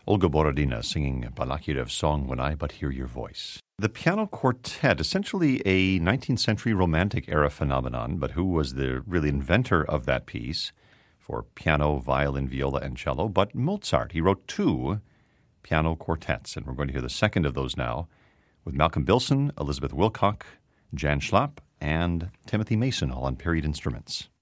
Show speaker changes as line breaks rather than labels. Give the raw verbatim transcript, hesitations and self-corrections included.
Olga Borodina singing Balakirev song When I But Hear Your Voice. The piano quartet, essentially a nineteenth century romantic era phenomenon, but who was the really inventor of that piece for piano, violin, viola, and cello? But Mozart. He wrote two piano quartets, and we're going to hear the second of those now with Malcolm Bilson, Elizabeth Wilcock, Jan Schlapp, and Timothy Mason, all on period instruments.